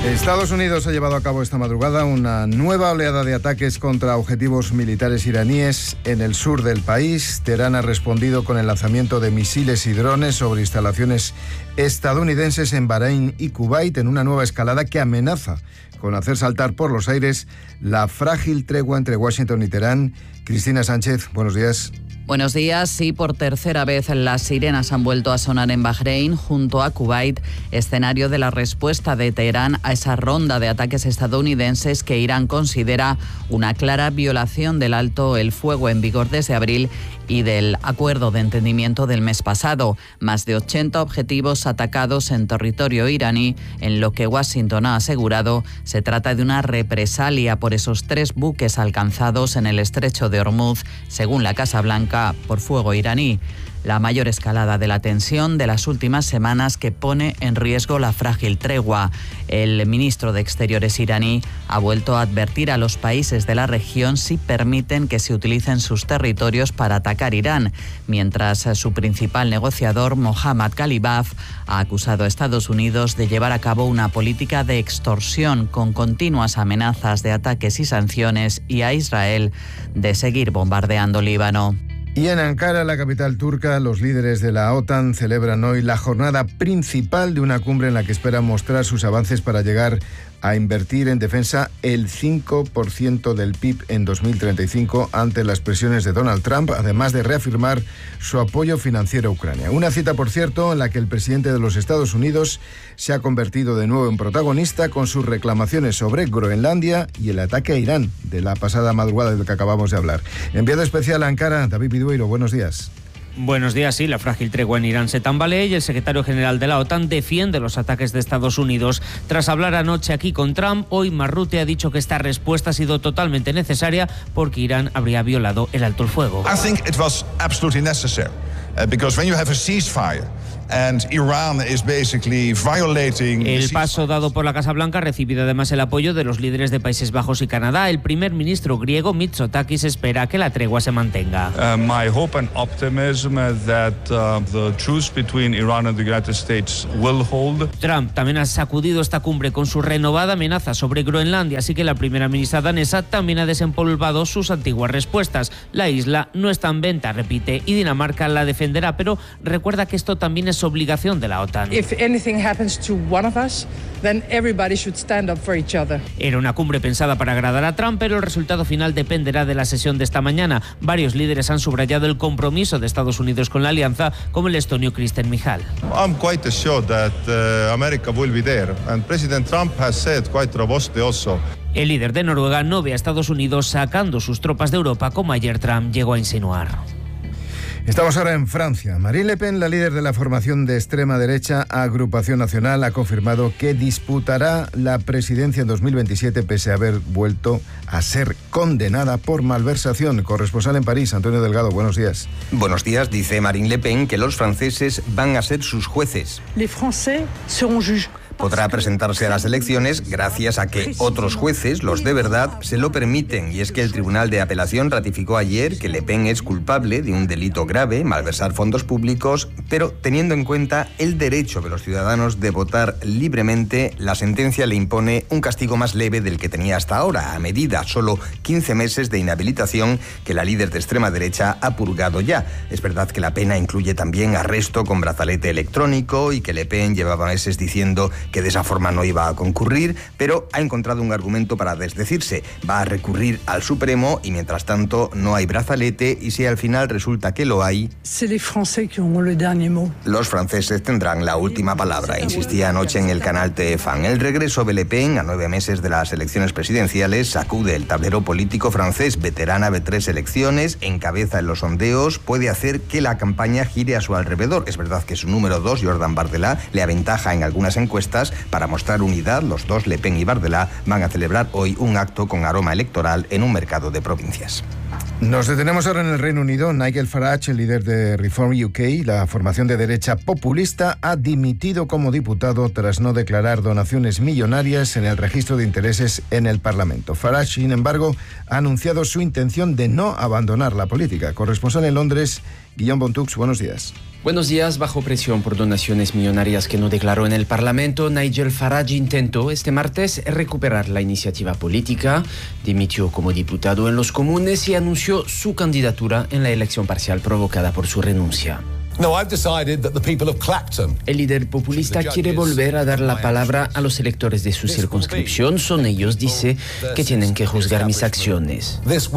Estados Unidos ha llevado a cabo esta madrugada una nueva oleada de ataques contra objetivos militares iraníes en el sur del país. Teherán ha respondido con el lanzamiento de misiles y drones sobre instalaciones estadounidenses en Bahrein y Kuwait, en una nueva escalada que amenaza con hacer saltar por los aires la frágil tregua entre Washington y Teherán. Cristina Sánchez, buenos días. Buenos días. Sí, por tercera vez las sirenas han vuelto a sonar en Bahrein, junto a Kuwait, escenario de la respuesta de Teherán a esa ronda de ataques estadounidenses que Irán considera una clara violación del alto el fuego en vigor desde abril y del acuerdo de entendimiento del mes pasado. Más de 80 objetivos atacados en territorio iraní, en lo que Washington ha asegurado se trata de una represalia por esos 3 buques alcanzados en el estrecho de Hormuz, según la Casa Blanca, por fuego iraní. La mayor escalada de la tensión de las últimas semanas que pone en riesgo la frágil tregua. El ministro de Exteriores iraní ha vuelto a advertir a los países de la región si permiten que se utilicen sus territorios para atacar Irán, mientras su principal negociador, Mohammad Ghalibaf, ha acusado a Estados Unidos de llevar a cabo una política de extorsión con continuas amenazas de ataques y sanciones, y a Israel de seguir bombardeando Líbano. Y en Ankara, la capital turca, los líderes de la OTAN celebran hoy la jornada principal de una cumbre en la que esperan mostrar sus avances para llegar a invertir en defensa el 5% del PIB en 2035 ante las presiones de Donald Trump, además de reafirmar su apoyo financiero a Ucrania. Una cita, por cierto, en la que el presidente de los Estados Unidos se ha convertido de nuevo en protagonista con sus reclamaciones sobre Groenlandia y el ataque a Irán de la pasada madrugada del que acabamos de hablar. Enviado especial a Ankara, David Bidueiro, buenos días. Buenos días. Sí, la frágil tregua en Irán se tambalea y el secretario general de la OTAN defiende los ataques de Estados Unidos. Tras hablar anoche aquí con Trump, hoy Marrutte ha dicho que esta respuesta ha sido totalmente necesaria porque Irán habría violado el alto el fuego. I think it was absolutely necessary because when you have a ceasefire and Iran is basically violating el paso dado por la Casa Blanca ha recibido además el apoyo de los líderes de Países Bajos y Canadá. El primer ministro griego Mitsotakis espera que la tregua se mantenga. My hope and optimism that the truce between Iran and the United States will hold. Trump también ha sacudido esta cumbre con su renovada amenaza sobre Groenlandia, así que la primera ministra danesa también ha desempolvado sus antiguas respuestas. La isla no está en venta, repite, y Dinamarca la defenderá, pero recuerda que esto también es obligación de la OTAN. If anything happens to one of us, then everybody should stand up for each other. Era una cumbre pensada para agradar a Trump, pero el resultado final dependerá de la sesión de esta mañana. Varios líderes han subrayado el compromiso de Estados Unidos con la alianza, como el estonio Kristen Michal. I'm quite assured that America will be there, and President Trump has said quite robustly also. El líder de Noruega no ve a Estados Unidos sacando sus tropas de Europa, como ayer Trump llegó a insinuar. Estamos ahora en Francia. Marine Le Pen, la líder de la formación de extrema derecha Agrupación Nacional, ha confirmado que disputará la presidencia en 2027 pese a haber vuelto a ser condenada por malversación. Corresponsal en París, Antonio Delgado, buenos días. Buenos días. Dice Marine Le Pen que los franceses van a ser sus jueces. Les Français seront juges. Podrá presentarse a las elecciones gracias a que otros jueces, los de verdad, se lo permiten. Y es que el Tribunal de Apelación ratificó ayer que Le Pen es culpable de un delito grave, malversar fondos públicos, pero teniendo en cuenta el derecho de los ciudadanos de votar libremente, la sentencia le impone un castigo más leve del que tenía hasta ahora, a medida solo 15 meses de inhabilitación que la líder de extrema derecha ha purgado ya. Es verdad que la pena incluye también arresto con brazalete electrónico y que Le Pen llevaba meses diciendo que de esa forma no iba a concurrir, pero ha encontrado un argumento para desdecirse. Va a recurrir al Supremo y mientras tanto no hay brazalete, y si al final resulta que lo hay, los franceses tendrán la última palabra, insistía anoche en el canal TF1. El regreso de Le Pen a 9 meses de las elecciones presidenciales sacude el tablero político francés. Veterana de 3 elecciones, encabeza en los sondeos, puede hacer que la campaña gire a su alrededor. Es verdad que su número 2, Jordan Bardella, le aventaja en algunas encuestas. Para mostrar unidad, los dos, Le Pen y Bardella, van a celebrar hoy un acto con aroma electoral en un mercado de provincias. Nos detenemos ahora en el Reino Unido. Nigel Farage, el líder de Reform UK, la formación de derecha populista, ha dimitido como diputado tras no declarar donaciones millonarias en el registro de intereses en el Parlamento. Farage, sin embargo, ha anunciado su intención de no abandonar la política. Corresponsal en Londres, Guillaume Bontux, buenos días. Buenos días. Bajo presión por donaciones millonarias que no declaró en el Parlamento, Nigel Farage intentó este martes recuperar la iniciativa política, dimitió como diputado en los Comunes y anunció su candidatura en la elección parcial provocada por su renuncia. El líder populista quiere volver a dar la palabra a los electores de su circunscripción. Son ellos, dice, que tienen que juzgar mis acciones.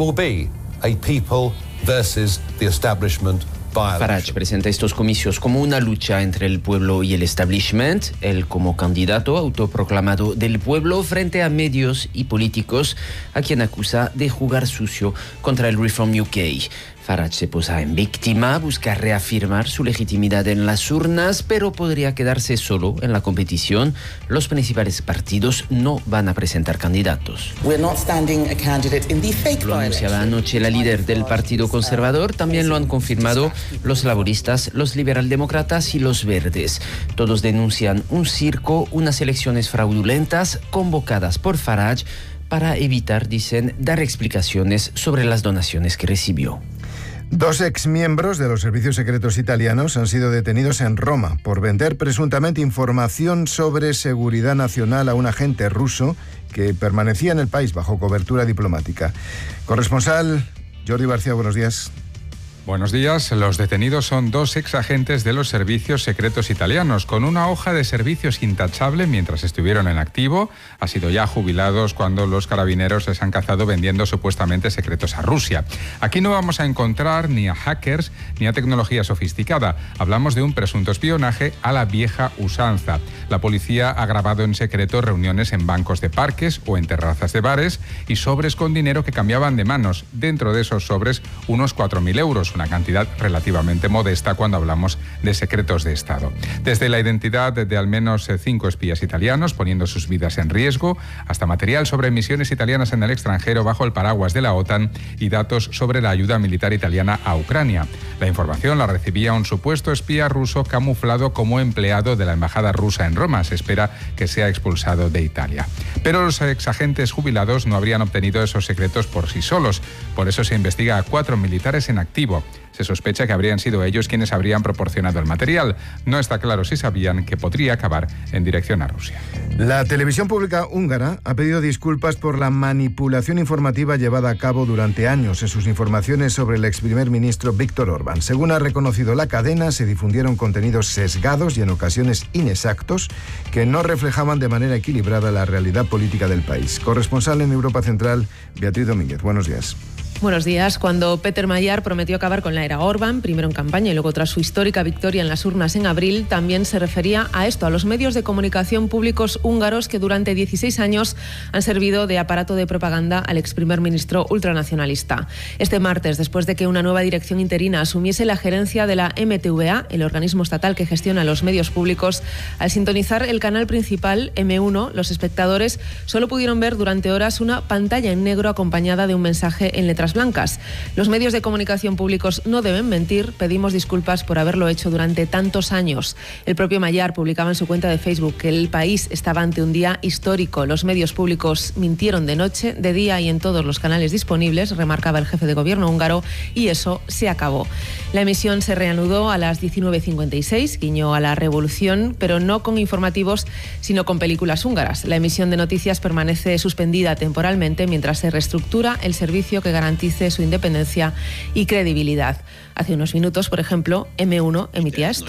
Farage presenta estos comicios como una lucha entre el pueblo y el establishment, él como candidato autoproclamado del pueblo frente a medios y políticos a quien acusa de jugar sucio contra el Reform UK. Farage se posa en víctima, busca reafirmar su legitimidad en las urnas, pero podría quedarse solo en la competición. Los principales partidos no van a presentar candidatos. Lo anunciaba anoche la líder del Partido Conservador, también lo han confirmado los laboristas, los liberaldemócratas y los verdes. Todos denuncian un circo, unas elecciones fraudulentas convocadas por Farage para evitar, dicen, dar explicaciones sobre las donaciones que recibió. 2 exmiembros de los servicios secretos italianos han sido detenidos en Roma por vender presuntamente información sobre seguridad nacional a un agente ruso que permanecía en el país bajo cobertura diplomática. Corresponsal Jordi García, buenos días. Buenos días. Los detenidos son 2 exagentes de los servicios secretos italianos, con una hoja de servicios intachable mientras estuvieron en activo. Han sido ya jubilados cuando los carabineros les han cazado vendiendo supuestamente secretos a Rusia. Aquí no vamos a encontrar ni a hackers ni a tecnología sofisticada. Hablamos de un presunto espionaje a la vieja usanza. La policía ha grabado en secreto reuniones en bancos de parques o en terrazas de bares y sobres con dinero que cambiaban de manos. Dentro de esos sobres, unos 4.000 euros. Una cantidad relativamente modesta cuando hablamos de secretos de Estado. Desde la identidad de al menos 5 espías italianos, poniendo sus vidas en riesgo, hasta material sobre misiones italianas en el extranjero bajo el paraguas de la OTAN y datos sobre la ayuda militar italiana a Ucrania. La información la recibía un supuesto espía ruso camuflado como empleado de la embajada rusa en Roma. Se espera que sea expulsado de Italia. Pero los exagentes jubilados no habrían obtenido esos secretos por sí solos. Por eso se investiga a 4 militares en activo. Se sospecha que habrían sido ellos quienes habrían proporcionado el material. No está claro si sabían que podría acabar en dirección a Rusia. La televisión pública húngara ha pedido disculpas por la manipulación informativa llevada a cabo durante años en sus informaciones sobre el ex primer ministro Viktor Orbán. Según ha reconocido la cadena, se difundieron contenidos sesgados y en ocasiones inexactos que no reflejaban de manera equilibrada la realidad política del país. Corresponsal en Europa Central, Beatriz Domínguez. Buenos días. Buenos días. Cuando Peter Magyar prometió acabar con la era Orbán, primero en campaña y luego tras su histórica victoria en las urnas en abril, también se refería a esto, a los medios de comunicación públicos húngaros que durante 16 años han servido de aparato de propaganda al ex primer ministro ultranacionalista. Este martes, después de que una nueva dirección interina asumiese la gerencia de la MTVA, el organismo estatal que gestiona los medios públicos, al sintonizar el canal principal M1, los espectadores solo pudieron ver durante horas una pantalla en negro acompañada de un mensaje en letras blancas. Los medios de comunicación públicos no deben mentir, pedimos disculpas por haberlo hecho durante tantos años. El propio Magyar publicaba en su cuenta de Facebook que el país estaba ante un día histórico. Los medios públicos mintieron de noche, de día y en todos los canales disponibles, remarcaba el jefe de gobierno húngaro, y eso se acabó. La emisión se reanudó a las 19:56, guiño a la revolución, pero no con informativos, sino con películas húngaras. La emisión de noticias permanece suspendida temporalmente mientras se reestructura el servicio que garantice su independencia y credibilidad. Hace unos minutos, por ejemplo, M1 emitía esto.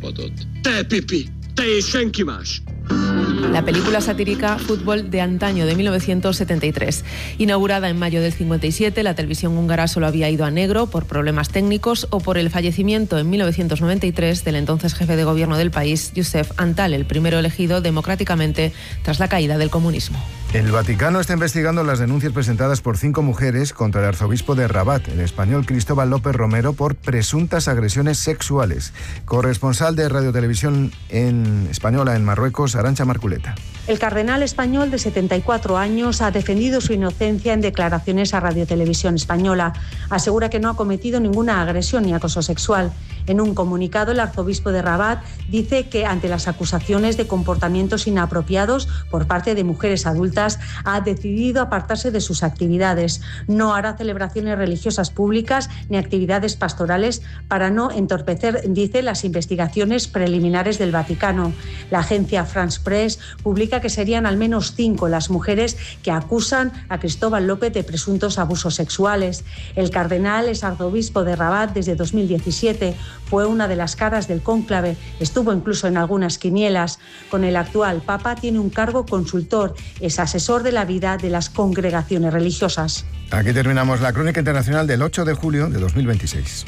La película satírica Fútbol de antaño de 1973. Inaugurada en mayo del 57, la televisión húngara solo había ido a negro por problemas técnicos o por el fallecimiento en 1993 del entonces jefe de gobierno del país, József Antall, el primero elegido democráticamente tras la caída del comunismo. El Vaticano está investigando las denuncias presentadas por 5 mujeres contra el arzobispo de Rabat, el español Cristóbal López Romero, por presuntas agresiones sexuales. Corresponsal de Radio Televisión Española en Marruecos, Arantxa Marculeta. El cardenal español de 74 años ha defendido su inocencia en declaraciones a Radio Televisión Española. Asegura que no ha cometido ninguna agresión ni acoso sexual. En un comunicado, el arzobispo de Rabat dice que ante las acusaciones de comportamientos inapropiados por parte de mujeres adultas, ha decidido apartarse de sus actividades. No hará celebraciones religiosas públicas ni actividades pastorales para no entorpecer, dice, las investigaciones preliminares del Vaticano. La agencia France Press publica que serían al menos 5 las mujeres que acusan a Cristóbal López de presuntos abusos sexuales. El cardenal es arzobispo de Rabat desde 2017. Fue una de las caras del cónclave. Estuvo incluso en algunas quinielas. Con el actual Papa tiene un cargo consultor. Es asesor de la vida de las congregaciones religiosas. Aquí terminamos la crónica internacional del 8 de julio de 2026.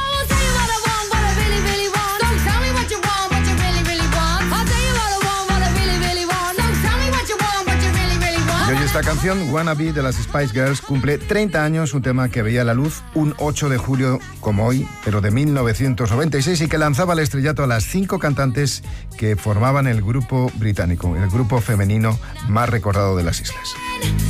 Y hoy esta canción, Wannabe, de las Spice Girls, cumple 30 años, un tema que veía la luz un 8 de julio como hoy, pero de 1996, y que lanzaba al estrellato a las 5 cantantes que formaban el grupo británico, el grupo femenino más recordado de las islas.